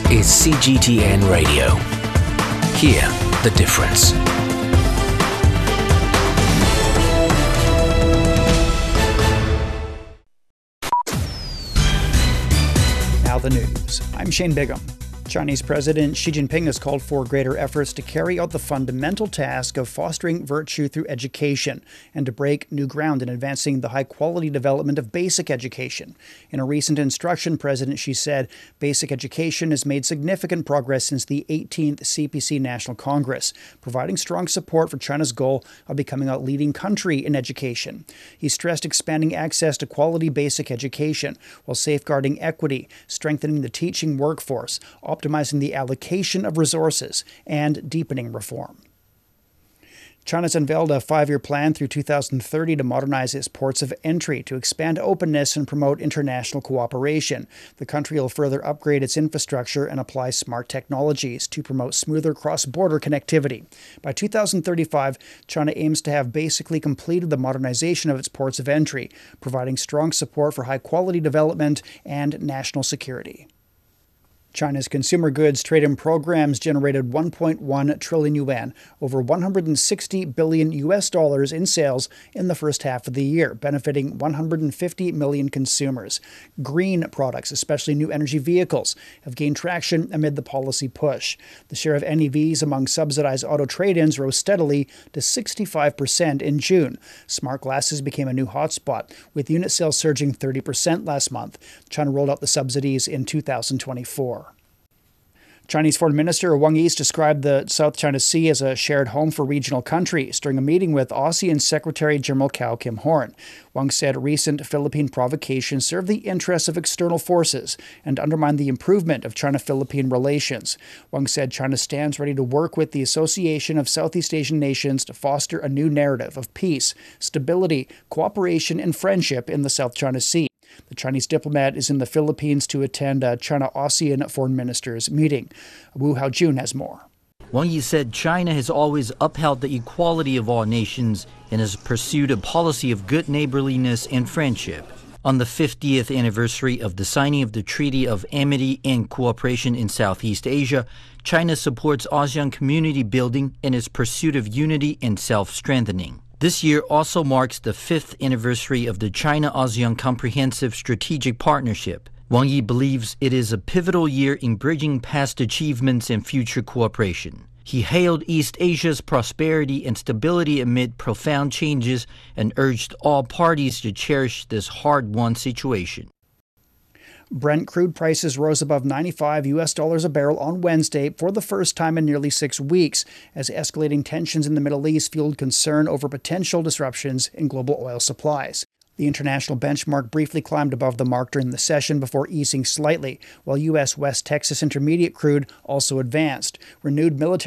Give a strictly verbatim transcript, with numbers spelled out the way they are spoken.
is C G T N Radio. Hear the difference. Now the news. I'm Shane Bigham. Chinese President Xi Jinping has called for greater efforts to carry out the fundamental task of fostering virtue through education and to break new ground in advancing the high-quality development of basic education. In a recent instruction, President Xi said basic education has made significant progress since the eighteenth C P C National Congress, providing strong support for China's goal of becoming a leading country in education. He stressed expanding access to quality basic education while safeguarding equity, strengthening the teaching workforce, optimizing the allocation of resources, and deepening reform. China's unveiled a five-year plan through two thousand thirty to modernize its ports of entry to expand openness and promote international cooperation. The country will further upgrade its infrastructure and apply smart technologies to promote smoother cross-border connectivity. By two thousand thirty-five, China aims to have basically completed the modernization of its ports of entry, providing strong support for high-quality development and national security. China's consumer goods trade-in programs generated one point one trillion yuan, over one hundred sixty billion U S dollars in sales in the first half of the year, benefiting one hundred fifty million consumers. Green products, especially new energy vehicles, have gained traction amid the policy push. The share of N E Vs among subsidized auto trade-ins rose steadily to sixty-five percent in June. Smart glasses became a new hotspot, with unit sales surging thirty percent last month. China rolled out the subsidies in two thousand twenty-four. Chinese Foreign Minister Wang Yi described the South China Sea as a shared home for regional countries during a meeting with ASEAN Secretary General Kao Kim Horn. Wang said recent Philippine provocations serve the interests of external forces and undermine the improvement of China-Philippine relations. Wang said China stands ready to work with the Association of Southeast Asian Nations to foster a new narrative of peace, stability, cooperation, and friendship in the South China Sea. The Chinese diplomat is in the Philippines to attend a China-ASEAN foreign ministers meeting. Wu Haojun has more. Wang Yi said China has always upheld the equality of all nations and has pursued a policy of good neighborliness and friendship. On the fiftieth anniversary of the signing of the Treaty of Amity and Cooperation in Southeast Asia, China supports ASEAN community building and its pursuit of unity and self-strengthening. This year also marks the fifth anniversary of the China-ASEAN Comprehensive Strategic Partnership. Wang Yi believes it is a pivotal year in bridging past achievements and future cooperation. He hailed East Asia's prosperity and stability amid profound changes and urged all parties to cherish this hard-won situation. Brent crude prices rose above ninety-five U S dollars a barrel on Wednesday for the first time in nearly six weeks, as escalating tensions in the Middle East fueled concern over potential disruptions in global oil supplies. The international benchmark briefly climbed above the mark during the session before easing slightly, while U S West Texas Intermediate crude also advanced. Renewed military